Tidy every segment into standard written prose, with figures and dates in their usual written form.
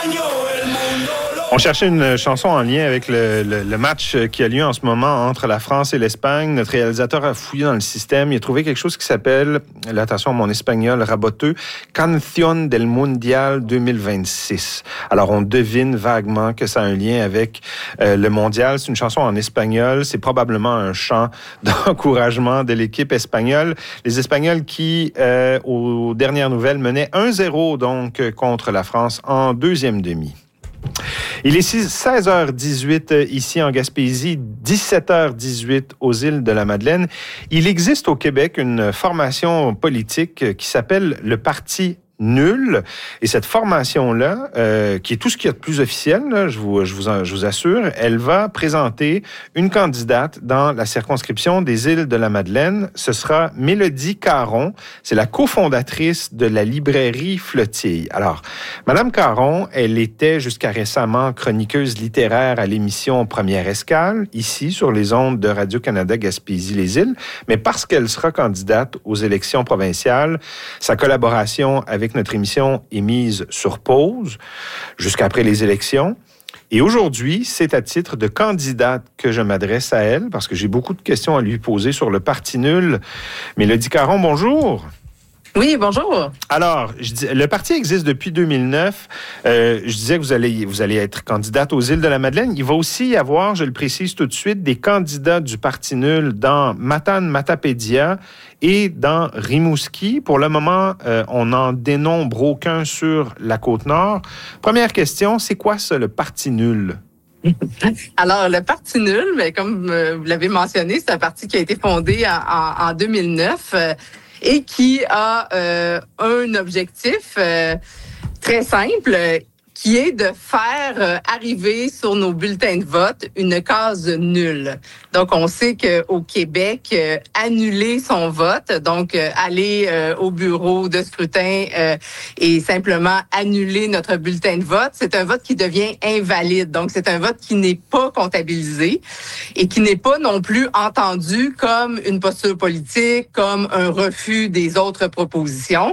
On cherchait une chanson en lien avec le match qui a lieu en ce moment entre la France et l'Espagne. Notre réalisateur a fouillé dans le système. Il a trouvé quelque chose qui s'appelle, là, attention à mon espagnol raboteux, Canción del Mundial 2026. Alors, on devine vaguement que ça a un lien avec le mondial. C'est une chanson en espagnol. C'est probablement un chant d'encouragement de l'équipe espagnole. Les Espagnols qui, aux dernières nouvelles, menaient 1-0 donc contre la France en deuxième demi. Il est 16h18 ici en Gaspésie, 17h18 aux îles de la Madeleine. Il existe au Québec une formation politique qui s'appelle le Parti nul. Et cette formation-là, qui est tout ce qu'il y a de plus officiel, là, je vous assure, elle va présenter une candidate dans la circonscription des îles de la Madeleine. Ce sera Mélodie Caron. C'est la cofondatrice de la librairie Flottille. Alors, Madame Caron, elle était jusqu'à récemment chroniqueuse littéraire à l'émission Première Escale, ici, sur les ondes de Radio-Canada Gaspésie-les-Îles. Mais parce qu'elle sera candidate aux élections provinciales, sa collaboration avec notre émission est mise sur pause jusqu'après les élections. Et aujourd'hui, c'est à titre de candidate que je m'adresse à elle parce que j'ai beaucoup de questions à lui poser sur le Parti nul. Mélodie Caron, bonjour. Oui, bonjour. Alors, le parti existe depuis 2009. Je disais que vous allez être candidate aux îles de la Madeleine. Il va aussi y avoir, je le précise tout de suite, des candidats du Parti nul dans Matane-Matapédia et dans Rimouski. Pour le moment, on n'en dénombre aucun sur la Côte-Nord. Première question, c'est quoi ça, le Parti nul? Alors, le Parti nul, mais comme vous l'avez mentionné, c'est un parti qui a été fondé en 2009 et qui a un objectif très simple, qui est de faire arriver sur nos bulletins de vote une case nulle. Donc, on sait qu'au Québec, annuler son vote, donc aller au bureau de scrutin et simplement annuler notre bulletin de vote, c'est un vote qui devient invalide. Donc, c'est un vote qui n'est pas comptabilisé et qui n'est pas non plus entendu comme une posture politique, comme un refus des autres propositions.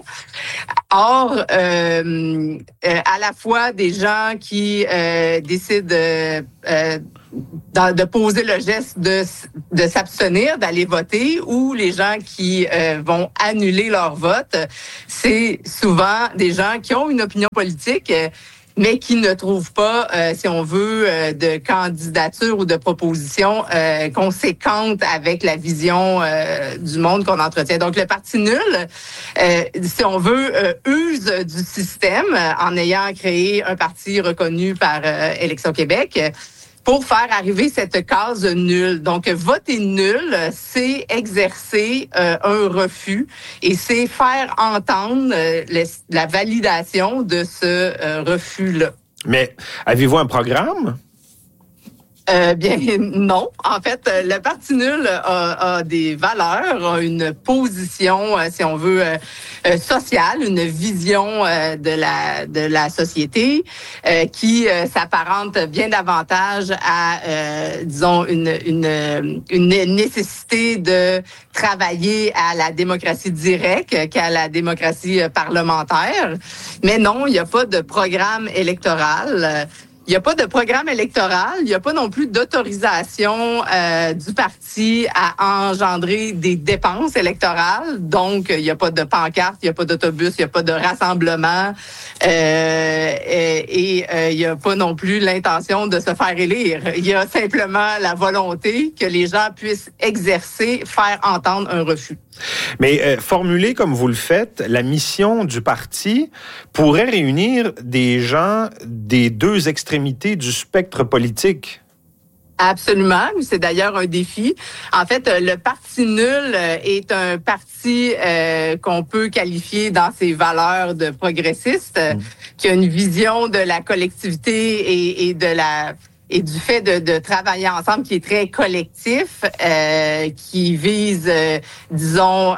Or, à la fois des gens qui décident de poser le geste de s'abstenir, d'aller voter, ou les gens qui vont annuler leur vote, c'est souvent des gens qui ont une opinion politique, mais qui ne trouvent pas, si on veut, de candidature ou de proposition conséquente avec la vision du monde qu'on entretient. Donc, le Parti nul, si on veut, use du système en ayant créé un parti reconnu par Élections Québec pour faire arriver cette case nulle. Donc, voter nul, c'est exercer un refus et c'est faire entendre la validation de ce refus-là. Mais avez-vous un programme? Bien, non. En fait, le Parti nul a des valeurs, a une position, si on veut, sociale, une vision de la société qui s'apparente bien davantage à, disons, une nécessité de travailler à la démocratie directe qu'à la démocratie parlementaire. Mais non, il n'y a pas de programme électoral. Il n'y a pas de programme électoral, il n'y a pas non plus d'autorisation du parti à engendrer des dépenses électorales. Donc, il n'y a pas de pancarte, il n'y a pas d'autobus, il n'y a pas de rassemblement et il n'y a pas non plus l'intention de se faire élire. Il y a simplement la volonté que les gens puissent exercer, faire entendre un refus. Mais formulé comme vous le faites, la mission du parti pourrait réunir des gens des deux extrémités du spectre politique. Absolument. C'est d'ailleurs un défi. En fait, le Parti nul est un parti qu'on peut qualifier dans ses valeurs de progressiste, qui a une vision de la collectivité et de et du fait de travailler ensemble qui est très collectif, qui vise, disons,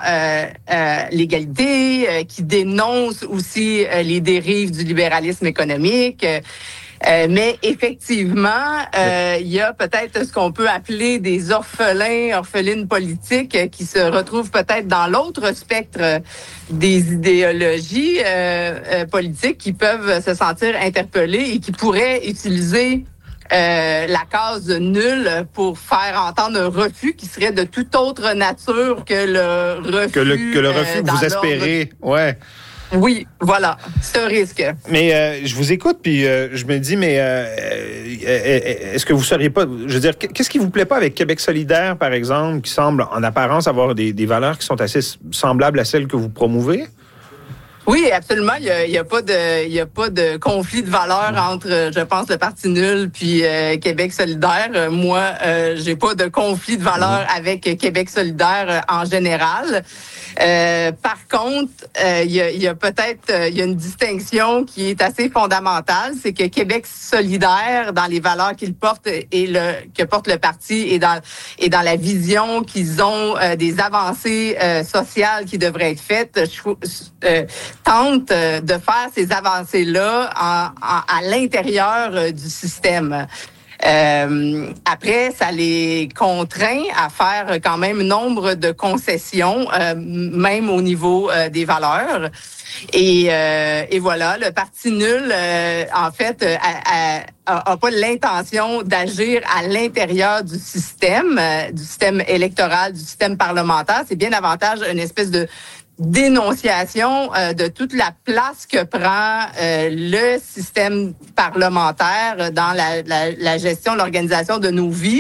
l'égalité, qui dénonce aussi les dérives du libéralisme économique. Mais effectivement, il y a peut-être ce qu'on peut appeler des orphelines politiques qui se retrouvent peut-être dans l'autre spectre des idéologies politiques qui peuvent se sentir interpellées et qui pourraient utiliser la case nulle pour faire entendre un refus qui serait de toute autre nature que le refus. Que le refus que vous espérez, ouais. Oui, voilà, c'est un risque. Mais je vous écoute, puis je me dis, mais est-ce que vous ne seriez pas... Je veux dire, qu'est-ce qui vous plaît pas avec Québec solidaire, par exemple, qui semble en apparence avoir des valeurs qui sont assez semblables à celles que vous promouvez? Oui, absolument. Il y a pas de conflit de valeurs entre, je pense, le Parti nul puis Québec solidaire. Moi, j'ai pas de conflit de valeurs avec Québec solidaire en général. Par contre, il y a une distinction qui est assez fondamentale, c'est que Québec solidaire, dans les valeurs qu'il porte et que porte le parti et dans la vision qu'ils ont des avancées sociales qui devraient être faites, tente de faire ces avancées-là à l'intérieur du système. Après, ça les contraint à faire quand même nombre de concessions, même au niveau des valeurs. Et voilà, le Parti nul, en fait, a pas l'intention d'agir à l'intérieur du système électoral, du système parlementaire. C'est bien davantage une espèce de dénonciation de toute la place que prend le système parlementaire dans la gestion, l'organisation de nos vies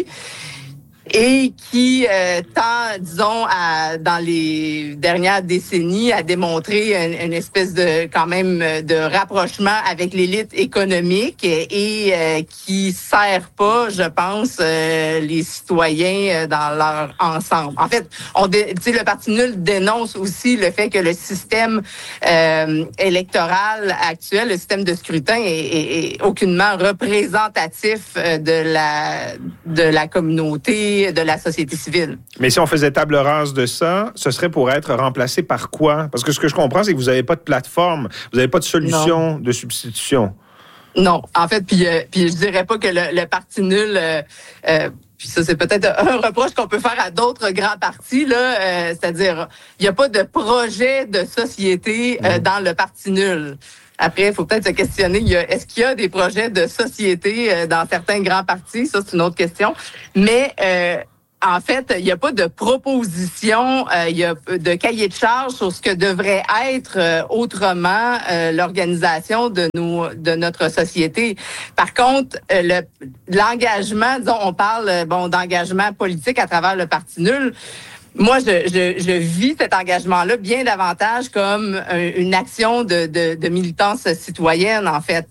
et qui tend, disons, dans les dernières décennies, à démontrer une espèce de, quand même, de rapprochement avec l'élite économique et qui sert pas, je pense, les citoyens dans leur ensemble. En fait, le Parti nul dénonce aussi le fait que le système électoral actuel, le système de scrutin, est aucunement représentatif de la communauté, de la société civile. Mais si on faisait table rase de ça, ce serait pour être remplacé par quoi? Parce que ce que je comprends, c'est que vous n'avez pas de plateforme, vous n'avez pas de solution de substitution. Non, en fait, puis je dirais pas que le Parti nul... puis ça, c'est peut-être un reproche qu'on peut faire à d'autres grands partis, là. C'est-à-dire, il n'y a pas de projet de société dans le Parti nul. Après, il faut peut-être se questionner, est-ce qu'il y a des projets de société dans certains grands partis? Ça, c'est une autre question. Mais en fait, il n'y a pas de proposition, il y a de cahier de charge sur ce que devrait être autrement l'organisation de notre société. Par contre, l'engagement, disons, on parle d'engagement politique à travers le Parti nul. Moi, je vis cet engagement-là bien davantage comme une action de militance citoyenne, en fait.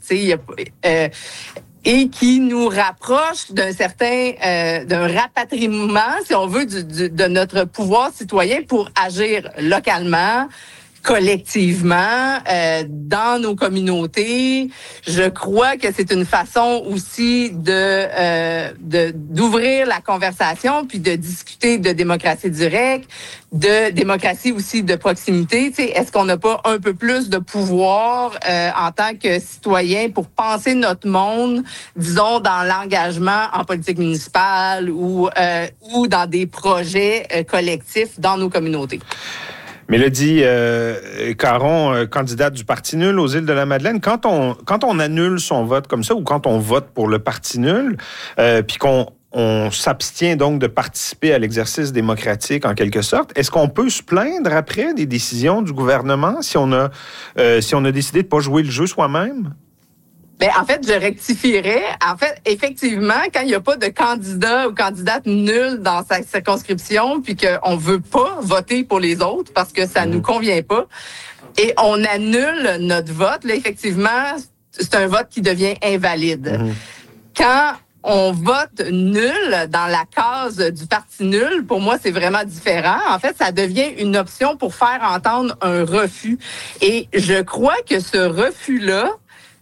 Et qui nous rapproche d'un rapatriement, si on veut, de notre pouvoir citoyen pour agir localement, collectivement, dans nos communautés. Je crois que c'est une façon aussi d'ouvrir la conversation puis de discuter de démocratie directe, de démocratie aussi de proximité. Tu sais, est-ce qu'on n'a pas un peu plus de pouvoir en tant que citoyen pour penser notre monde, disons, dans l'engagement en politique municipale ou dans des projets collectifs dans nos communautés? Mélodie Caron, candidate du Parti nul aux Îles-de-la-Madeleine, quand on annule son vote comme ça ou quand on vote pour le Parti nul, puis qu'on s'abstient donc de participer à l'exercice démocratique en quelque sorte, est-ce qu'on peut se plaindre après des décisions du gouvernement si on a décidé de pas jouer le jeu soi-même? Ben, en fait, je rectifierais. En fait, effectivement, quand il n'y a pas de candidat ou candidate nul dans sa circonscription, puis qu'on veut pas voter pour les autres parce que ça nous convient pas, et on annule notre vote, là, effectivement, c'est un vote qui devient invalide. Quand on vote nul dans la case du Parti nul, pour moi, c'est vraiment différent. En fait, ça devient une option pour faire entendre un refus. Et je crois que ce refus-là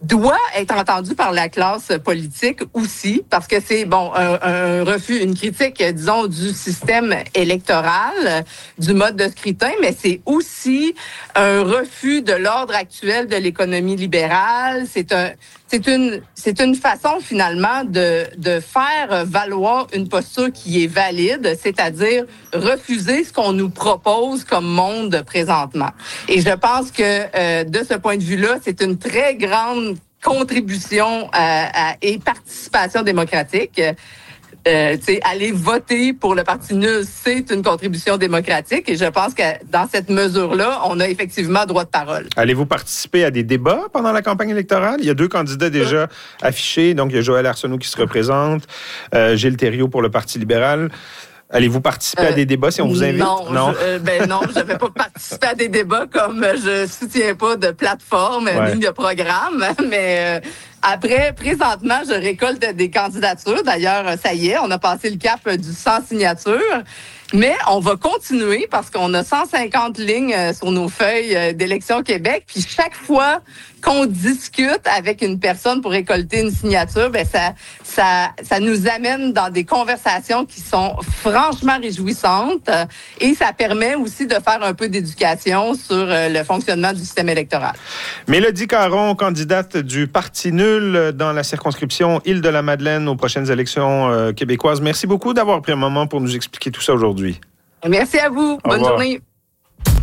doit être entendu par la classe politique aussi, parce que c'est un refus, une critique, disons, du système électoral, du mode de scrutin, mais c'est aussi un refus de l'ordre actuel de l'économie libérale. C'est une façon finalement de faire valoir une posture qui est valide, c'est-à-dire refuser ce qu'on nous propose comme monde présentement. Et je pense que de ce point de vue-là, c'est une très grande contribution et participation démocratique. Aller voter pour le parti nul, c'est une contribution démocratique et je pense que dans cette mesure-là, on a effectivement droit de parole. Allez-vous participer à des débats pendant la campagne électorale? Il y a 2 candidats déjà affichés. Donc, il y a Joël Arsenault qui se représente, Gilles Thériault pour le Parti libéral. Allez-vous participer à des débats si on vous invite? Non, je ne vais pas participer à des débats comme je soutiens pas de plateforme ni de programme, mais après, présentement, je récolte des candidatures. D'ailleurs, ça y est, on a passé le cap du 100 signatures. Mais on va continuer parce qu'on a 150 lignes sur nos feuilles d'élection Québec. Puis chaque fois qu'on discute avec une personne pour récolter une signature, ça nous amène dans des conversations qui sont franchement réjouissantes. Et ça permet aussi de faire un peu d'éducation sur le fonctionnement du système électoral. Mélodie Caron, candidate du Parti nul dans la circonscription Île-de-la-Madeleine aux prochaines élections québécoises. Merci beaucoup d'avoir pris un moment pour nous expliquer tout ça aujourd'hui. Merci à vous. Bonne journée.